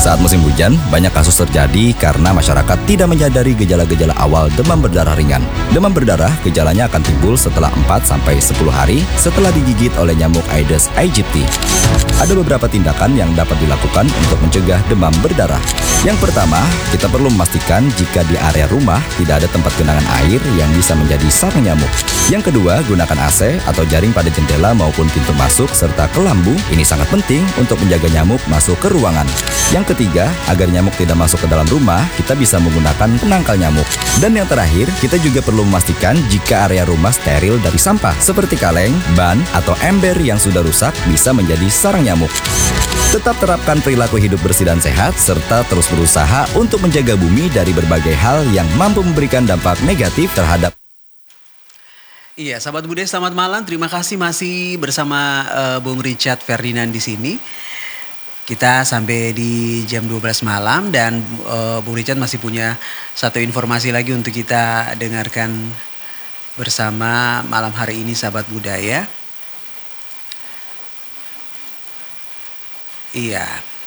Saat musim hujan, banyak kasus terjadi karena masyarakat tidak menyadari gejala-gejala awal demam berdarah ringan. Demam berdarah gejalanya akan timbul setelah 4-10 hari setelah digigit oleh nyamuk Aedes aegypti. Ada beberapa tindakan yang dapat dilakukan untuk mencegah demam berdarah. Yang pertama, kita perlu memastikan jika di area rumah tidak ada tempat genangan air yang bisa menjadi sarang nyamuk. Yang kedua, gunakan AC atau jaring pada jendela maupun pintu masuk serta kelambu. Ini sangat penting untuk menjaga nyamuk masuk ke ruangan. Yang ketiga, agar nyamuk tidak masuk ke dalam rumah, kita bisa menggunakan penangkal nyamuk. Dan yang terakhir, kita juga perlu memastikan jika area rumah steril dari sampah, seperti kaleng, ban, atau ember yang sudah rusak bisa menjadi sarang nyamuk. Tetap terapkan perilaku hidup bersih dan sehat, serta terus berusaha untuk menjaga bumi dari berbagai hal yang mampu memberikan dampak negatif terhadap. Iya, sahabat budaya, selamat malam. Terima kasih masih bersama Bung Richard Ferdinand di sini. Kita sampai di jam 12 malam dan Bung Richard masih punya satu informasi lagi untuk kita dengarkan bersama malam hari ini, sahabat budaya. Iya.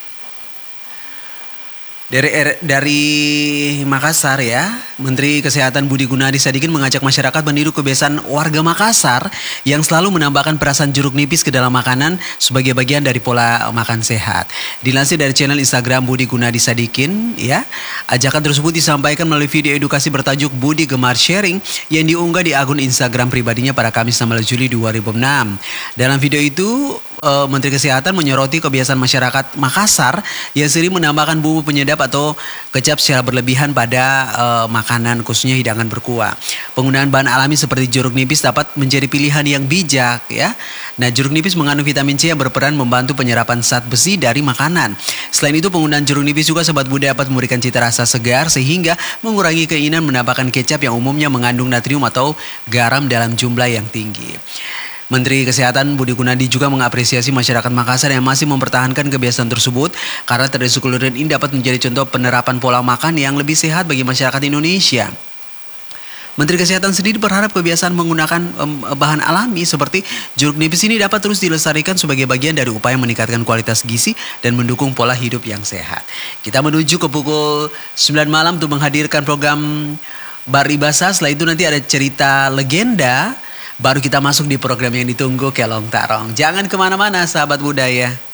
Dari Makassar ya, Menteri Kesehatan Budi Gunadi Sadikin mengajak masyarakat meniru kebiasaan warga Makassar yang selalu menambahkan perasan jeruk nipis ke dalam makanan sebagai bagian dari pola makan sehat. Dilansir dari channel Instagram Budi Gunadi Sadikin ya, ajakan tersebut disampaikan melalui video edukasi bertajuk Budi Gemar Sharing yang diunggah di akun Instagram pribadinya pada Kamis 16 Juli 2006. Dalam video itu, Menteri Kesehatan menyoroti kebiasaan masyarakat Makassar yang sering menambahkan bumbu penyedap atau kecap secara berlebihan pada makanan, khususnya hidangan berkuah. Penggunaan bahan alami seperti jeruk nipis dapat menjadi pilihan yang bijak ya. Nah, jeruk nipis mengandung vitamin C yang berperan membantu penyerapan zat besi dari makanan. Selain itu, penggunaan jeruk nipis juga sobat budaya dapat memberikan cita rasa segar sehingga mengurangi keinginan menambahkan kecap yang umumnya mengandung natrium atau garam dalam jumlah yang tinggi. Menteri Kesehatan Budi Gunadi juga mengapresiasi masyarakat Makassar yang masih mempertahankan kebiasaan tersebut karena tradisi kuliner ini dapat menjadi contoh penerapan pola makan yang lebih sehat bagi masyarakat Indonesia. Menteri Kesehatan sendiri berharap kebiasaan menggunakan bahan alami seperti jeruk nipis ini dapat terus dilestarikan sebagai bagian dari upaya meningkatkan kualitas gizi dan mendukung pola hidup yang sehat. Kita menuju ke pukul 9 malam untuk menghadirkan program Baribasa. Setelah itu nanti ada cerita legenda. Baru kita masuk di program yang ditunggu, Kelong Tarong. Jangan kemana-mana sahabat budaya.